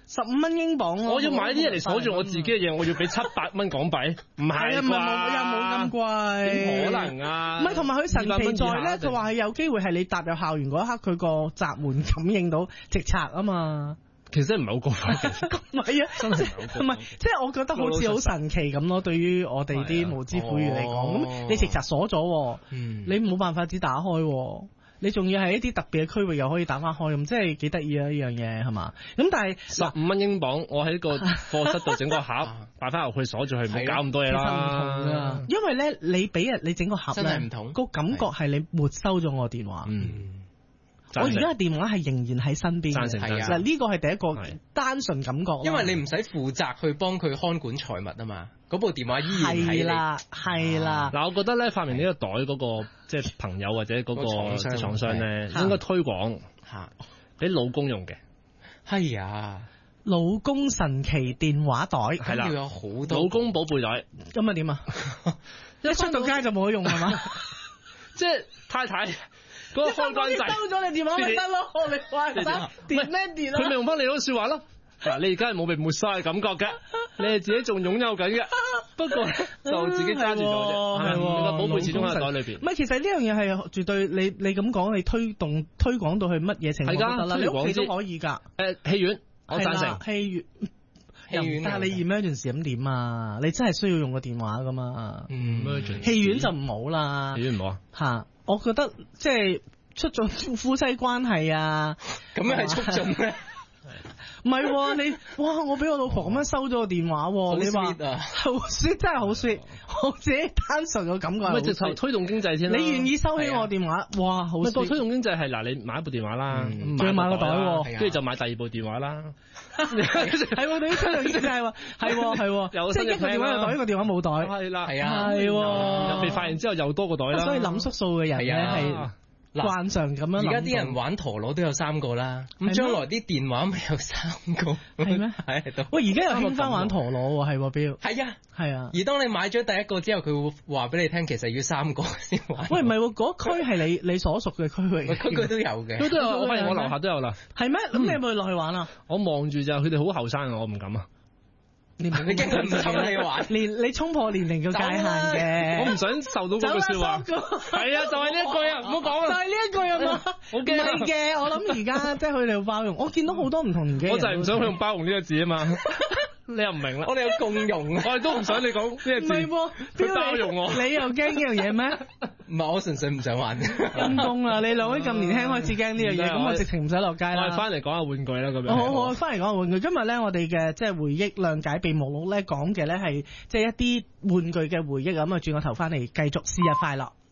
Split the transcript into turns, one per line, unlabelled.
15蚊英鎊咯。
我要買啲嘢嚟鎖住我自己嘅嘢，我要俾700蚊港幣，唔係啩？
又冇咁貴，
點可能啊？
唔係，同埋佢神奇在咧，佢話係有機會係你踏入校園嗰一刻，佢個閘門感應到直拆啊嘛。
其實唔係好過分，
唔係啊，真係唔係，即係我覺得好似好神奇咁咯。對於我哋啲無知婦孺嚟講，咁你直閘鎖咗，你冇辦法只打開，你仲要係一啲特別嘅區域又可以打翻開，咁即係幾得意啊！呢樣嘢係嘛？咁但係
15蚊英鎊，我喺個課室度整個盒，擺翻入去鎖住佢，唔好搞咁多嘢啦。
其實唔同㗎，因為咧你俾人你整個盒咧，
真係唔同
個感覺係你沒收咗我電話。我而家嘅電話係仍然喺身邊嘅，嗱呢個係第一個單純感覺，
因為你唔使負責去幫佢看管財物啊嘛，嗰部電話依然係你。
係啦。
嗱，我覺得咧發明呢個袋嗰個即係朋友或者嗰個廠商咧，應該推廣俾老公用嘅。
係啊，
老公神奇電話袋
係啦，
有好多
老公寶貝袋。
咁啊點啊？一出到街就冇得用係嘛？
即係太太。嗰個開關掣
收咗你電話咪得咯，你話得電咩電啊？
佢咪用翻你嗰說話咯。嗱，你而家係冇被抹殺嘅感覺嘅，你係自己仲擁有緊嘅，不過就自己揸住咗啫。係你個寶貝始終喺袋裏邊。
唔係，其實呢樣嘢係絕對你咁講，你推廣到去乜嘢程度都得啦。你屋企都可以㗎。
戲院我贊成。
戲院，但係你 emergency 咁點啊？你真係需要用個電話㗎嘛？emergency 戲院就唔好啦。
戲院唔好啊？
嚇！我覺得即係促進夫妻關係啊，
咁樣係促進咩？
唔係你，哇！我俾我老婆咁樣收咗個電話，你話好 sweet，真係好 sweet，我自己單純嘅感覺。
咪直頭推動經濟先啦。
你願意收起我電話，哇！好 sweet。
推動經濟係嗱，你買一部電話啦，
仲要買個袋，
跟住就買第二部電話啦。
係我哋啲推動經濟係即係一個電話有袋，一個電話冇袋。
係啦，
係
被發現之後又多個袋啦。
所以諗縮數嘅人咧係慣常咁樣。
而家啲人玩陀螺都有3個啦，咁將來啲電話咪有3個？
係咩？
係
喂，而家又興翻玩陀螺喎，係喎，Bill。
係啊。而當你買咗第一個之後，佢會話俾你聽，其實要3個先玩。
喂，唔係喎，嗰區係你所屬嘅區域。
區都有嘅。
都有，我發現我樓下都有啦。
係咩？咁你有冇落去玩啊？
我望住就佢哋好後生啊，我唔敢啊。
你驚佢唔侵你玩？
你衝破年齡嘅界限嘅，
我唔想受到嗰句說話。係啊，就係呢一句啊，唔好講啊。
就係呢一句啊嘛，好驚。唔係嘅，我諗而家即係佢哋要包容。我見到好多唔同年紀。
我就係唔想佢用包容呢個字啊嘛。你又唔明啦？
我哋有共融，
我哋都唔想你講呢個字。
唔係喎，
佢包容我。
你又驚呢樣嘢咩？
唔係，我純粹唔想玩。
陰公啊！你兩位咁年輕開始驚呢樣嘢，咁我直情唔使落街啦。
我哋翻嚟講下玩具啦，咁樣。
好，翻嚟講下玩具。今日咧，我哋嘅即係回憶諒解備忘錄咧，講嘅咧係即係一啲玩具嘅回憶咁啊！轉個頭翻嚟繼續，生日快樂。